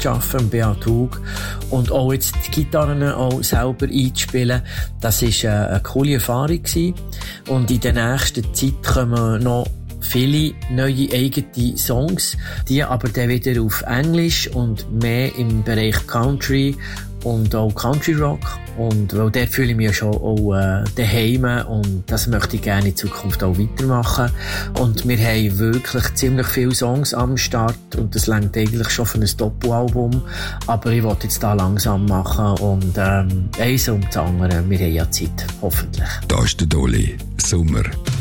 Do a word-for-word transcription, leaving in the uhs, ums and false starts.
arbeiten, Beat Hug. Und auch jetzt die Gitarren auch selber einzuspielen, das war eine, eine coole Erfahrung gewesen. Und in der nächsten Zeit kommen noch viele neue eigene Songs, die aber dann wieder auf Englisch und mehr im Bereich Country und auch Country Rock. Und weil dort fühle ich mich ja schon auch äh, daheim und das möchte ich gerne in Zukunft auch weitermachen. Und wir haben wirklich ziemlich viele Songs am Start und das reicht eigentlich schon für ein Doppelalbum. Aber ich wollte jetzt da langsam machen und ähm, eins um das andere. Wir haben ja Zeit, hoffentlich. Da ist der Dolly, Sommer.